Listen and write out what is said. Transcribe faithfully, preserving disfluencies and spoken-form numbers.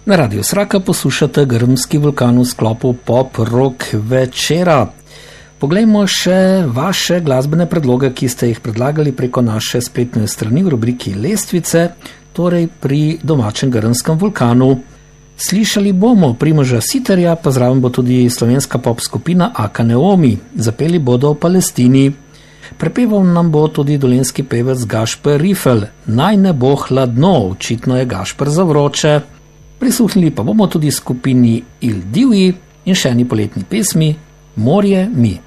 Na Radiu Sraka poslušate Grmski vulkan v sklopu pop rock večera. Poglejmo še vaše glasbene predloge, ki ste jih predlagali preko naše spletne strani v rubriki Lestvice, torej pri domačem grmskem vulkanu. Slišali bomo Primoža Siterja, pa zraven bo tudi slovenska pop skupina Aka Neomi. Zapeli bodo o Palestini. Prepeval nam bo tudi dolenjski pevec Gašper Rifel. Naj ne bo hladno, očitno je Gašper za vroče. Prisluhnili pa bomo tudi skupini Il Divji in še eni poletni pesmi Morje mi.